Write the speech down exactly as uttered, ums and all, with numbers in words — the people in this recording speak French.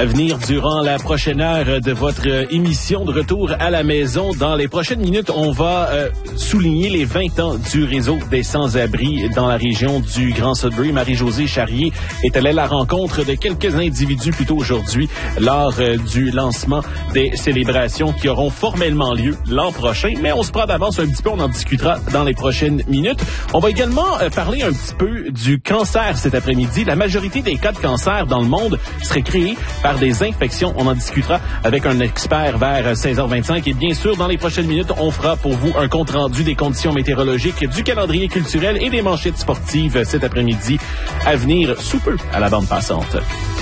À venir durant la prochaine heure de votre émission de retour à la maison. Dans les prochaines minutes, on va euh, souligner les vingt ans du réseau des sans-abri dans la région du Grand Sudbury. Marie-Josée Charrier est allée à la rencontre de quelques individus plus tôt aujourd'hui lors euh, du lancement des célébrations qui auront formellement lieu l'an prochain. Mais on se prend d'avance un petit peu, on en discutera dans les prochaines minutes. On va également euh, parler un petit peu du cancer cet après-midi. La majorité des cas de cancer dans le monde seraient créés par des infections. On en discutera avec un expert vers seize heures vingt-cinq. Et bien sûr, dans les prochaines minutes, on fera pour vous un compte-rendu des conditions météorologiques, du calendrier culturel et des manchettes sportives cet après-midi à venir sous peu à la bande passante.